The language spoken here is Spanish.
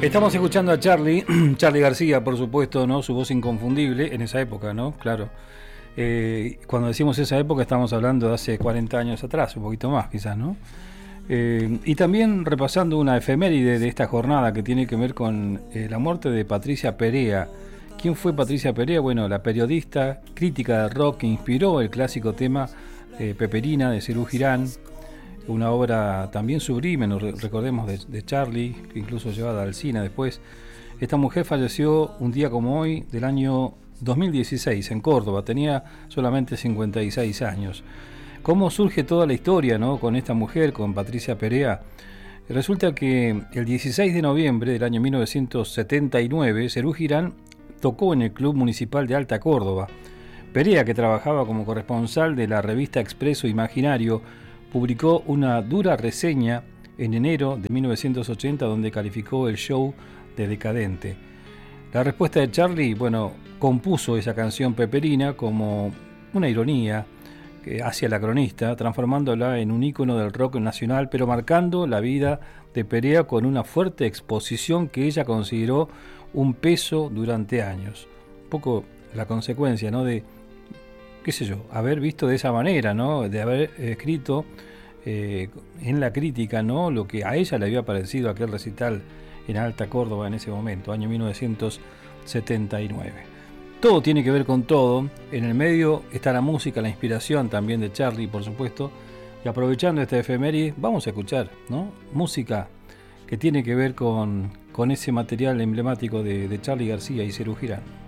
Estamos escuchando a Charly García, por supuesto, ¿no? Su voz inconfundible en esa época, ¿no? Claro. Cuando decimos esa época estamos hablando de hace 40 años atrás, un poquito más quizás, ¿no? Y también repasando una efeméride de esta jornada que tiene que ver con la muerte de Patricia Perea. ¿Quién fue Patricia Perea? Bueno, la periodista, crítica de rock que inspiró el clásico tema Peperina de Serú Girán, una obra también sublime, recordemos, de Charly, que incluso llevada al cine después. Esta mujer falleció un día como hoy del año 2016 en Córdoba, tenía solamente 56 años. ¿Cómo surge toda la historia, ¿no? Con esta mujer, con Patricia Perea? Resulta que el 16 de noviembre del año 1979, Serú Girán tocó en el Club Municipal de Alta Córdoba. Perea, que trabajaba como corresponsal de la revista Expreso Imaginario, publicó una dura reseña en enero de 1980 donde calificó el show de decadente. La respuesta de Charly, bueno, compuso esa canción Peperina como una ironía hacia la cronista, transformándola en un ícono del rock nacional, pero marcando la vida de Perea con una fuerte exposición que ella consideró un peso durante años. Un poco la consecuencia, ¿no? De, qué sé yo, haber visto de esa manera, ¿no? De haber escrito en la crítica, ¿no? Lo que a ella le había parecido aquel recital en Alta Córdoba en ese momento, año 1979. Todo tiene que ver con todo. En el medio está la música, la inspiración también de Charly, por supuesto. Y aprovechando esta efeméride, vamos a escuchar, ¿no? Música que tiene que ver con ese material emblemático de Charly García y Serú Girán.